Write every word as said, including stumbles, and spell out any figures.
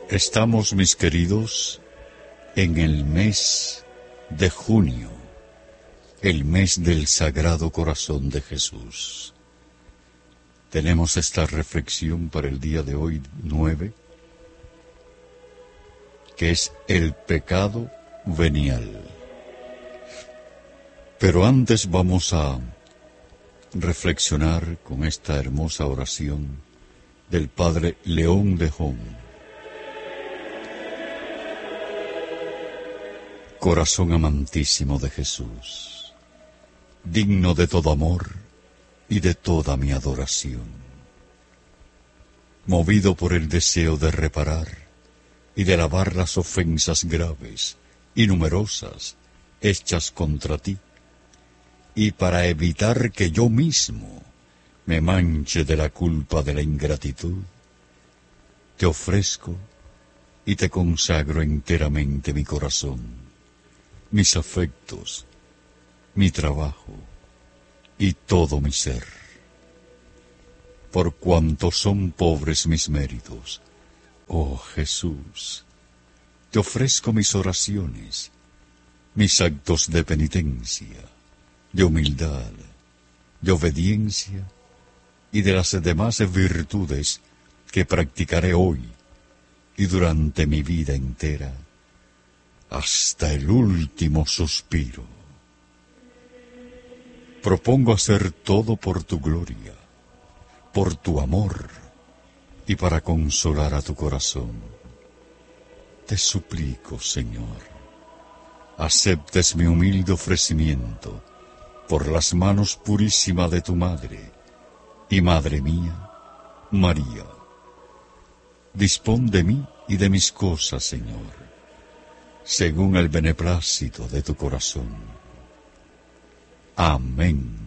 Estamos, mis queridos, en el mes de junio, el mes del Sagrado Corazón de Jesús. Tenemos esta reflexión para el día de hoy, nueve, que es el pecado venial. Pero antes vamos a reflexionar con esta hermosa oración del Padre León de Hong. Corazón amantísimo de Jesús, digno de todo amor y de toda mi adoración, movido por el deseo de reparar y de lavar las ofensas graves y numerosas hechas contra ti, y para evitar que yo mismo me manche de la culpa de la ingratitud, te ofrezco y te consagro enteramente mi corazón, mis afectos, mi trabajo y todo mi ser. Por cuanto son pobres mis méritos, oh Jesús, te ofrezco mis oraciones, mis actos de penitencia, de humildad, de obediencia y de las demás virtudes que practicaré hoy y durante mi vida entera, hasta el último suspiro. Propongo hacer todo por tu gloria, por tu amor y para consolar a tu corazón. Te suplico, Señor, aceptes mi humilde ofrecimiento por las manos purísimas de tu Madre y Madre mía, María. Dispón de mí y de mis cosas, Señor, según el beneplácito de tu corazón. Amén.